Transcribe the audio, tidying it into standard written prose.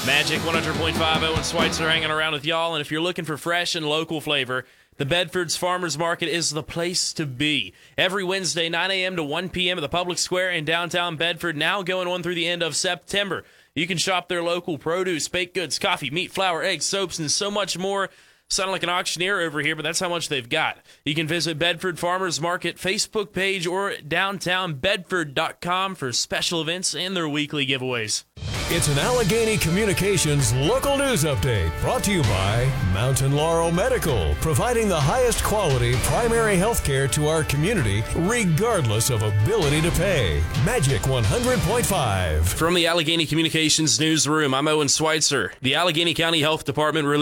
Magic 100.5, Owen Schweitzer hanging around with y'all. And if you're looking for fresh and local flavor, the Bedford's Farmers Market is the place to be. Every Wednesday, 9 a.m. to 1 p.m. at the Public Square in downtown Bedford, now going on through the end of September. You can shop their local produce, baked goods, coffee, meat, flour, eggs, soaps, and so much more. Sound like an auctioneer over here, but that's how much they've got. You can visit Bedford Farmers Market Facebook page or downtownbedford.com for special events and their weekly giveaways. It's an Allegheny Communications local news update brought to you by Mountain Laurel Medical, providing the highest quality primary health care to our community, regardless of ability to pay. Magic 100.5. From the Allegheny Communications newsroom, I'm Owen Schweitzer. The Allegheny County Health Department released